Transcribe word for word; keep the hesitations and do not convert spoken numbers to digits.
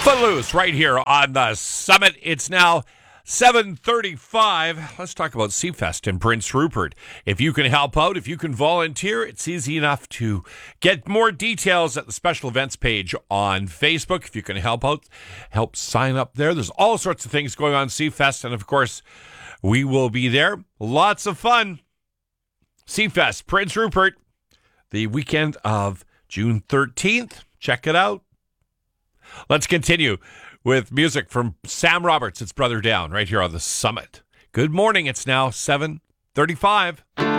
Footloose right here on the Summit. It's now seven thirty-five. Let's talk about Seafest in Prince Rupert. If you can help out, if you can volunteer, it's easy enough to get more details at the special events page on Facebook. If you can help out, help sign up there. There's all sorts of things going on Seafest, and of course, we will be there. Lots of fun. Seafest, Prince Rupert, the weekend of June thirteenth. Check it out. Let's continue with music from Sam Roberts. It's Brother Down right here on the Summit. Good morning. It's now seven thirty-five.